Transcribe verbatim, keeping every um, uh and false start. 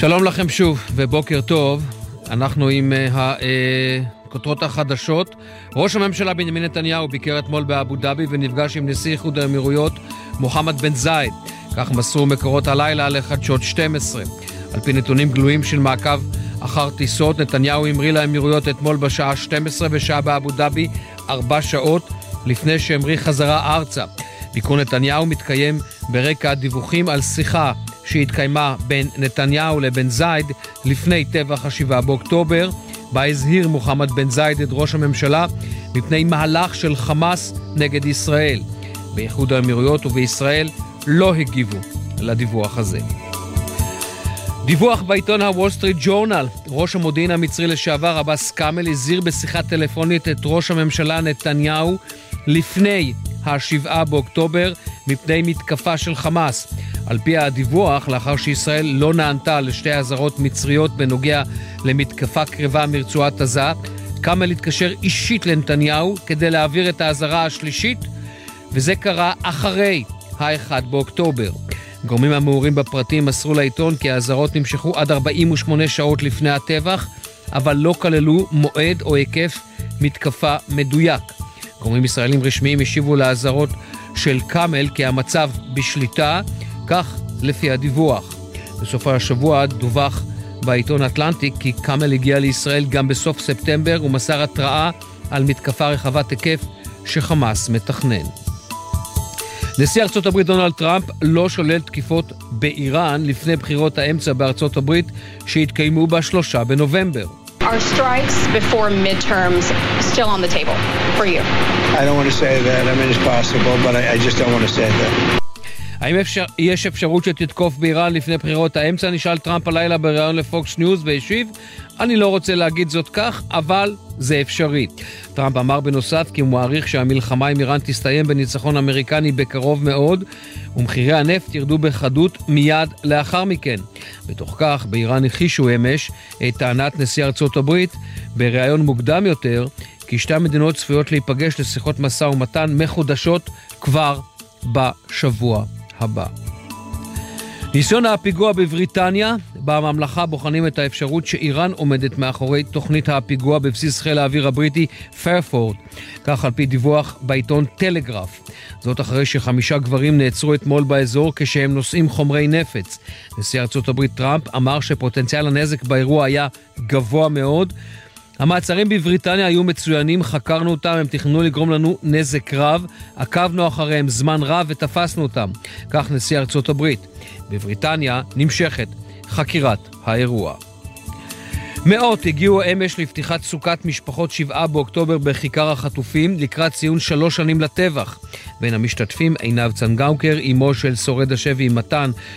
שלום לכם שוב ובוקר טוב. אנחנו עם הכותרות החדשות. ראש הממשלה בנימין נתניהו ביקר אתמול באבו דאבי ונפגש עם נשיא איחוד האמירויות מוחמד בן זאיד. כך מסרו מקורות הלילה לחדשות שתים עשרה. על פי נתונים גלויים של מעקב אחר טיסות, נתניהו המריא לאמירויות אתמול בשעה שתים עשרה ושעה באבו דאבי ארבע שעות לפני שהמריא חזרה ארצה. ביקור נתניהו מתקיים ברקע דיווחים על שיחה שהתקיימה בין נתניהו לבן זאיד לפני טבח השבעה באוקטובר, בה הזהיר מוחמד בן זאיד את ראש הממשלה מפני מהלך של חמאס נגד ישראל. באיחוד האמירויות ובישראל לא הגיבו לדיווח הזה. דיווח בעיתון הוול סטריט ג'ורנל. ראש המודיעין המצרי לשעבר עבאס כאמל הזהיר בשיחה טלפונית את ראש הממשלה נתניהו לפני השבעה באוקטובר מפני מתקפה של חמאס. על פי הדיווח, לאחר שישראל לא נענתה לשתי אזהרות מצריות בנוגע למתקפה קרבה מרצועת עזה, כאמל התקשר אישית לנתניהו כדי להעביר את האזהרה השלישית, וזה קרה אחרי ה-אחד באוקטובר. גורמים המעורים בפרטים מסרו לעיתון כי האזהרות נמשכו עד ארבעים ושמונה שעות לפני הטבח, אבל לא כללו מועד או היקף מתקפה מדויק. גורמים ישראלים רשמיים השיבו לאזהרות של כאמל כי המצב בשליטה, כך לפי הדיווח. בסוף השבוע דווח בעיתון אטלנטיק כי כאמל הגיע לישראל גם בסוף ספטמבר ומסר התראה על מתקפה רחבת היקף שחמאס מתכנן. נשיא ארצות הברית דונלד טראמפ לא שולל תקיפות באיראן לפני בחירות האמצע בארצות הברית שהתקיימו בשלושה בנובמבר. Are strikes before midterms still on the table for you? I don't want to say that. I mean, it's possible, but I, I just don't want to say that. האם אפשר, יש אפשרות שתתקוף באיראן לפני בחירות האמצע? נשאל טראמפ הלילה בראיון לפוקס ניוז והשיב, אני לא רוצה להגיד זאת כך, אבל זה אפשרי. טראמפ אמר בנוסף כי הוא מעריך שהמלחמה עם איראן תסתיים בניצחון אמריקני בקרוב מאוד, ומחירי הנפט ירדו בחדות מיד לאחר מכן. בתוך כך, באיראן הכישו אמש את טענת נשיא ארצות הברית בראיון מוקדם יותר, כי שתי המדינות צפויות להיפגש לשיחות משא ומתן מחודשות כבר בשבוע הבא. ניסיון הפיגוע בבריטניה, בממלכה בוחנים את האפשרות שאיראן עומדת מאחורי תוכנית הפיגוע בבסיס חיל האוויר הבריטי פרפורד, כך על פי דיווח בעיתון טלגרף. זאת אחרי שחמישה גברים נעצרו אתמול באזור כשהם נושאים חומרי נפץ. נשיא ארצות הברית טראמפ אמר שפוטנציאל הנזק באירוע היה גבוה מאוד. המעצרים בבריטניה היו מצוינים, חקרנו אותם, הם תכננו לגרום לנו נזק רב, עקבנו אחריהם זמן רב ותפסנו אותם. כך נשיא ארצות הברית. בבריטניה נמשכת חקירת האירוע. מאות הגיעו אמש לפתיחת סוכת משפחות שבעה באוקטובר בכיכר החטופים לקראת ציון שלוש שנים לטבח. בין המשתתפים עינב צנגאוקר, אמו של שורד השבי מתן,